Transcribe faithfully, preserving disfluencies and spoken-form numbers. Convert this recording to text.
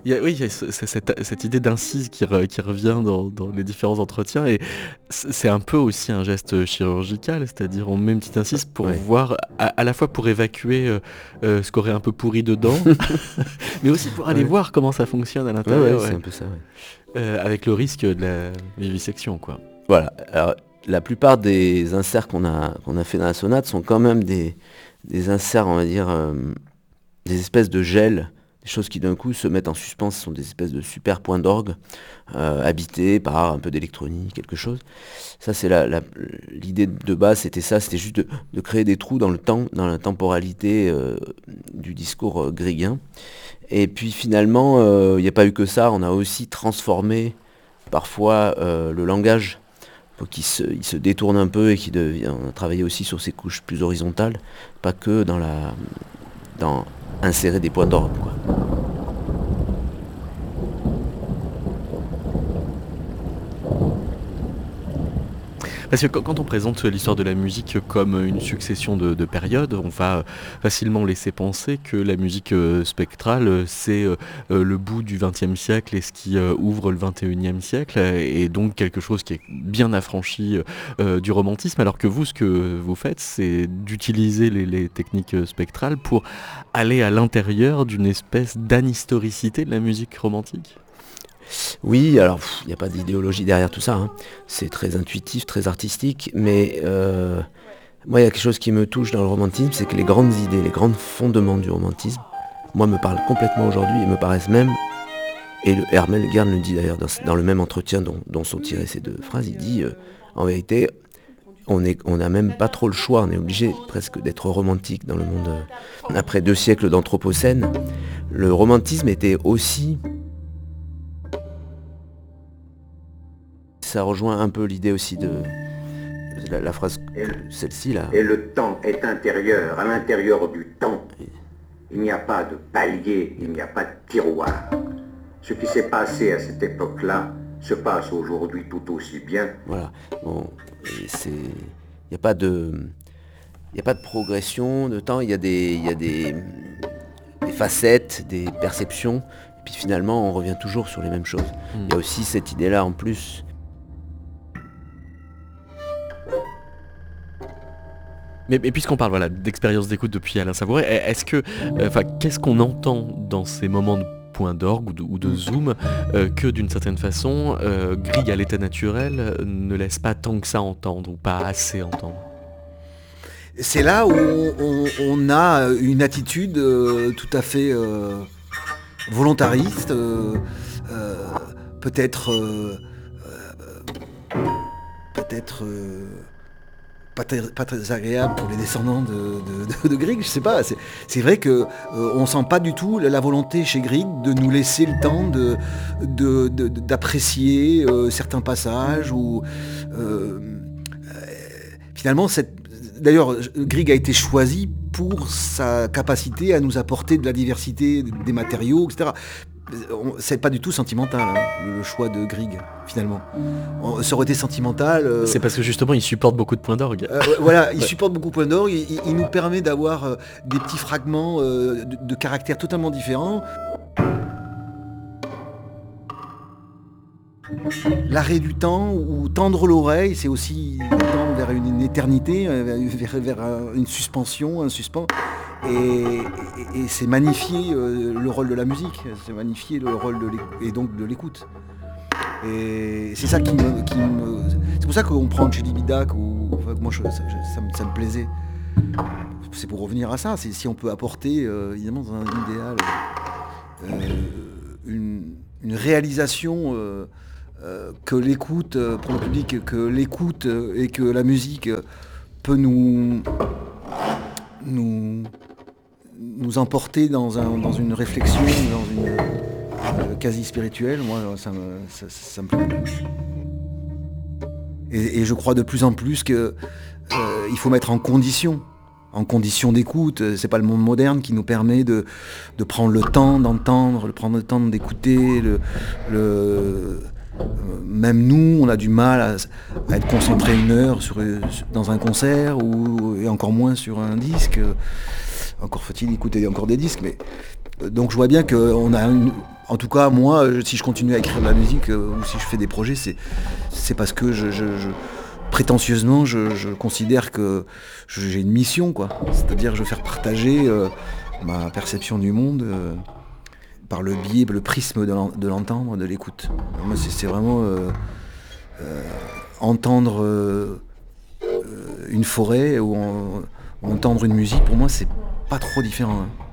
Il y a oui, il y a ce c'est cette cette idée d'incise qui re qui revient dans dans les différents entretiens et c'est c'est un peu aussi un geste chirurgical, c'est-à-dire on met une petite incise pour Ouais. voir à à la fois pour évacuer, heu heu, ce qu'aurait un peu pourri dedans, mais aussi pour aller Ouais. voir comment ça fonctionne à Ouais, ouais, l'intérieur, c'est ouais. un peu ça, ouais. Heu, avec le risque de la vivisection, quoi. Voilà, alors la plupart des inserts qu'on a qu'on a fait dans la sonate sont quand même des des inserts, on va dire, hem, des espèces de gel, des choses qui d'un coup se mettent en suspens. Ce sont des espèces de super points d'orgue, heu, habités par un peu d'électronique, quelque chose. Ça, c'est la la l'idée de base, c'était ça, c'était juste de de créer des trous dans le temps, dans la temporalité, heu, du discours, heu, grieguien. Et puis finalement, heu, il y a pas eu que ça, on a aussi transformé parfois, heu, le langage pour qu'il se il se détourne un peu et qu'il devient on a travaillé aussi sur ces couches plus horizontales, pas que dans la dans insérer des points d'orgue, quoi. Parce que quand quand on présente l'histoire de la musique comme une succession de de périodes, on va facilement laisser penser que la musique, heu, spectrale, heu, c'est, heu heu, le bout du vingtième siècle et ce qui, heu, ouvre le vingt et unième siècle et donc quelque chose qui est bien affranchi, heu heu, du romantisme. Alors que vous, ce que vous faites, c'est d'utiliser les les techniques, heu, spectrales pour aller à l'intérieur d'une espèce d'anhistoricité de la musique romantique? Oui, alors il y a pas d'idéologie derrière tout ça, hein. C'est très intuitif, très artistique, mais heu, moi, il y a quelque chose qui me touche dans le romantisme, c'est que les grandes idées, les grands fondements du romantisme, moi, me parlent complètement aujourd'hui et me paraissent même et le Hermel Gern le dit d'ailleurs dans s dans le même entretien dont dont sont tirées ces deux phrases, il dit, heu: «En vérité, on est on n'a même pas trop le choix, on est obligé presque d'être romantique dans le monde, heu, après deux siècles d'anthropocène». Le romantisme était aussi ça rejoint un peu l'idée aussi de la la phrase Et que le, celle-ci là. et le temps est intérieur, à l'intérieur du temps. Il n'y a pas de palier, il n'y a pas de tiroir. Ce qui s'est passé à cette époque-là se passe aujourd'hui tout aussi bien. Voilà, bon, et c'est il y a pas de il y a pas de progression de temps, il y a des il y a des des facettes, des perceptions, et puis finalement on revient toujours sur les mêmes choses. Mmh. Il y a aussi cette idée-là en plus. Mais mais puisqu'on parle, voilà, d'expérience d'écoute depuis Alain Savouret, est est-ce que, heu, enfin, qu'est-ce qu'on entend dans ces moments de point d'orgue ou de ou de zoom, heu, que d'une certaine façon, heu, Grieg à l'état naturel, heu, ne laisse pas tant que ça entendre ou pas assez entendre? C'est là où on, on a une attitude euh, tout à fait euh, volontariste, euh, euh, peut-être euh, peut-être euh, pas, très- pas très agréable pour les descendants de, de, de, de Grieg, je sais pas. C'est, c'est vrai que euh, on sent pas du tout la, la volonté chez Grieg de nous laisser le temps de, de, de- de- d'apprécier euh, certains passages ou euh, finalement cette d'ailleurs Grieg a été choisi pour sa capacité à nous apporter de la diversité des matériaux, et cetera. On- C'est pas du tout sentimental, hein, le le choix de Grieg, finalement. On- Ça aurait été sentimental. euh, C'est parce que justement, il supporte beaucoup de points d'orgue. euh, ouais, voilà, il Ouais. supporte beaucoup Point d'Orgue, il, il- il nous permet d'avoir euh, des petits fragments euh, de, de caractères totalement différents. L'arrêt du temps ou tendre l'oreille, c'est aussi tendre vers une, une éternité, euh, vers, vers- vers un- une suspension, un suspens. Et, et- et c'est magnifier euh, le rôle de la musique, c'est magnifier le rôle de l'éc- et donc de l'écoute. Et c'est ça qui me, qui me- c'est pour ça qu'on prend Jelly Bidak ou enfin, moi je- ça, je- ça me, ça me plaisait. C'est pour revenir à ça, c'est si on peut apporter euh, évidemment dans un idéal euh, une, une réalisation euh, euh, que l'écoute euh, pour le public, que l'écoute euh, et que la musique euh, peut nous nous nous emporter dans, un, dans une réflexion, dans une euh, quasi spirituelle. Moi, ça me, ça, ça me plaît beaucoup. Et, et je crois de plus en plus que euh, il faut mettre en condition, en condition d'écoute. C'est pas le monde moderne qui nous permet de, de prendre le temps d'entendre, de prendre le temps d'écouter. Le, le, euh, même nous, on a du mal à, à être concentré une heure sur, dans un concert ou et encore moins sur un disque. Encore faut-il écouter encore des disques, mais Donc je vois bien qu'on a une... En tout cas, moi, si je continue à écrire de la musique euh, ou si je fais des projets, c'est, c'est parce que je, je, je prétentieusement, je, je considère que j'ai une mission, quoi. C'est-à-dire, je veux faire partager euh, ma perception du monde euh, par le biais, le prisme de, l'en, de l'entendre, de l'écoute. Moi, c'est, c'est vraiment euh, euh, entendre euh, une forêt ou en, entendre une musique. Pour moi, c'est pas trop différent. Hein.